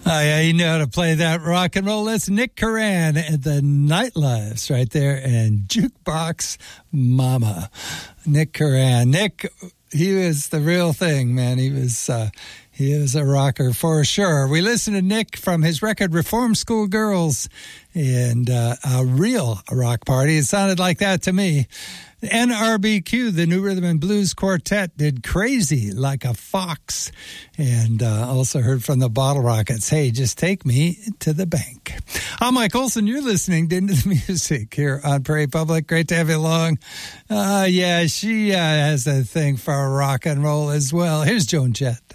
Oh, yeah, you know how to play that rock and roll. That's Nick Curran and the Nightlives right there, and Jukebox Mama. Nick Curran. Nick, he was the real thing, man. He was a rocker for sure. We listened to Nick from his record Reform School Girls and a real rock party. It sounded like that to me. NRBQ, the New Rhythm and Blues Quartet, did Crazy Like a Fox. And also heard from the Bottle Rockets, Hey, Just Take Me to the Bank. I'm Mike Olson. You're listening to Into the Music here on Prairie Public. Great to have you along. Yeah, she has a thing for rock and roll as well. Here's Joan Jett.